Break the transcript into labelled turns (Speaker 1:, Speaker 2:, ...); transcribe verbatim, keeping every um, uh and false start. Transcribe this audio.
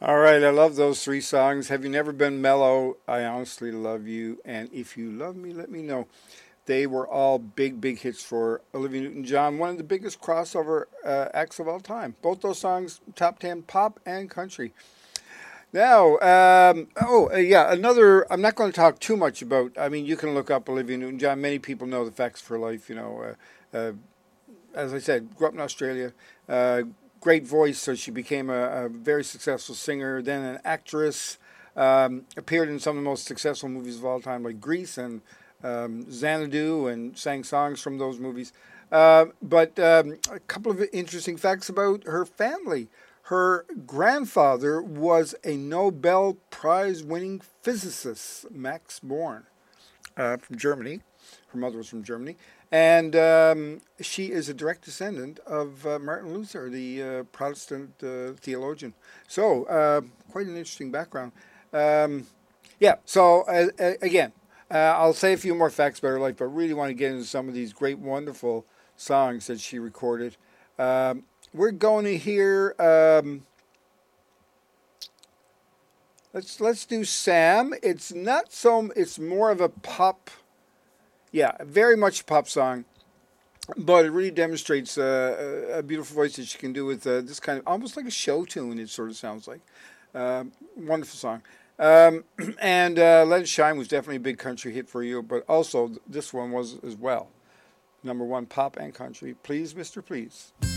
Speaker 1: All right, I love those three songs. Have you never been mellow? I honestly love you. And if you love me, let me know. They were all big, big hits for Olivia Newton-John, one of the biggest crossover uh, acts of all time. Both those songs, top ten pop and country. Now, um, oh, uh, yeah, another, I'm not going to talk too much about, I mean, you can look up Olivia Newton-John. Many people know the facts for life, you know. Uh, uh, as I said, grew up in Australia. Uh, great voice, so she became a, a very successful singer, then an actress. Um, appeared in some of the most successful movies of all time, like Grease and um, Xanadu, and sang songs from those movies. Uh, but um, a couple of interesting facts about her family. Her grandfather was a Nobel Prize winning physicist, Max Born, uh, from Germany. Her mother was from Germany. And um, she is a direct descendant of uh, Martin Luther, the uh, Protestant uh, theologian. So, uh, quite an interesting background. Um, yeah, so uh, uh, again, uh, I'll say a few more facts about her life, but really want to get into some of these great, wonderful songs that she recorded. Um, we're going to hear. Um, let's let's do Sam. It's not so. It's more of a pop. Yeah, very much a pop song, but it really demonstrates uh, a beautiful voice that she can do with uh, this kind of almost like a show tune. It sort of sounds like uh, wonderful song. Um, and uh, Let It Shine was definitely a big country hit for you, but also this one was as well. Number one pop and country. Please, Mister Please.